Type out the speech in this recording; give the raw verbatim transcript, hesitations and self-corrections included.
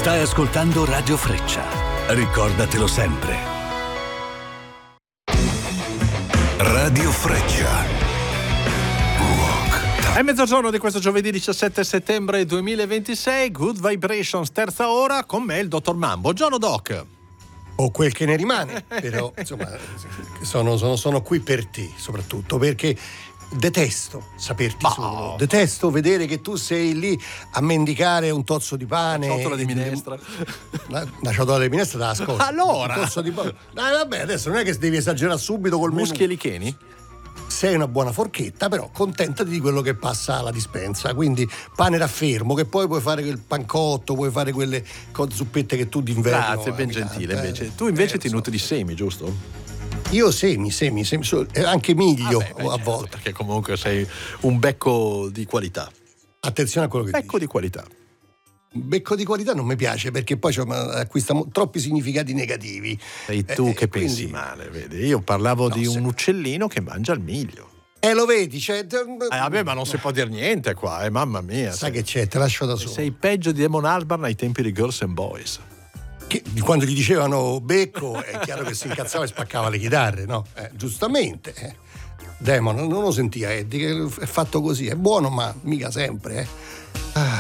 Stai ascoltando Radio Freccia. Ricordatelo sempre. Radio Freccia. È mezzogiorno di questo giovedì diciassette settembre duemilaventisei. Good Vibrations, terza ora, con me il dottor Mambo. Buongiorno Doc. O quel che ne rimane, però insomma sono, sono, sono qui per te, soprattutto perché detesto saperti Ma... solo, detesto vedere che tu sei lì a mendicare un tozzo di pane, una ciotola di minestra, una, una ciotola di minestra te la ascolto. Allora un tozzo di pane. Dai, vabbè, adesso non è che devi esagerare subito col muschi e licheni. Sei una buona forchetta, però contentati di quello che passa alla dispensa. Quindi pane raffermo, che poi puoi fare quel pancotto, puoi fare quelle zuppette che tu d'inverno. Grazie, ben gentile invece. Eh, tu invece eh, ti nutri di semi, giusto? Io semi, semi, semi anche miglio ah, beh, beh, a certo, volte. Perché comunque sei un becco di qualità. Attenzione a quello che becco dici. di qualità. Becco di qualità non mi piace perché poi acquista troppi significati negativi. Sei tu eh, che pensi quindi... male, vedi? Io parlavo no, di se... un uccellino che mangia il miglio. Eh, lo vedi, cioè... Eh, vabbè, ma non si può dire niente qua, eh, mamma mia. Sai che c'è, te lascio da solo. Sei peggio di Damon Albarn ai tempi di Girls and Boys. Che, quando gli dicevano becco, è chiaro che si incazzava e spaccava le chitarre, no? Eh, giustamente. Eh. Damon, non lo sentiva Eddie, che è fatto così, è buono, ma mica sempre, eh. Ah.